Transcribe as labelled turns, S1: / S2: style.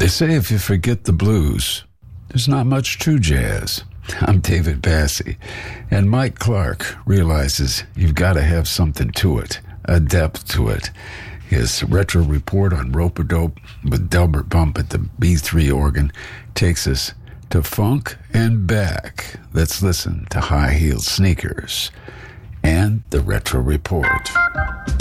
S1: They say if you forget the blues, there's not much true jazz. I'm David Bassie, and Mike Clark realizes you've got to have something to it, a depth to it. His retro report on Rope-A-Dope with Delbert Bump at the B3 organ takes us to funk and back. Let's listen to High Heeled Sneakers and the Retro Report.